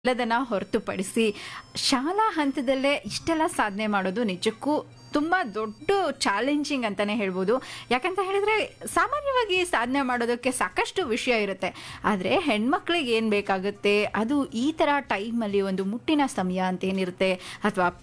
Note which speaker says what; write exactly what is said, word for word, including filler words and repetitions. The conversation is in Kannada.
Speaker 1: ಎಲ್ಲದನ್ನ ಹೊರತುಪಡಿಸಿ ಶಾಲಾ ಹಂತದಲ್ಲೇ ಇಷ್ಟೆಲ್ಲ ಸಾಧನೆ ಮಾಡೋದು ನಿಜಕ್ಕೂ ತುಂಬ ದೊಡ್ಡ ಚಾಲೆಂಜಿಂಗ್ ಅಂತಾನೆ ಹೇಳ್ಬೋದು. ಯಾಕಂತ ಹೇಳಿದ್ರೆ ಸಾಮಾನ್ಯವಾಗಿ ಸಾಧನೆ ಮಾಡೋದಕ್ಕೆ ಸಾಕಷ್ಟು ವಿಷಯ ಇರುತ್ತೆ, ಆದರೆ ಹೆಣ್ಮಕ್ಳಿಗೆ ಏನು ಬೇಕಾಗುತ್ತೆ ಅದು ಈ ಥರ ಟೈಮಲ್ಲಿ ಒಂದು ಮುಟ್ಟಿನ ಸಮಯ ಅಂತ ಏನಿರುತ್ತೆ ಅಥವಾ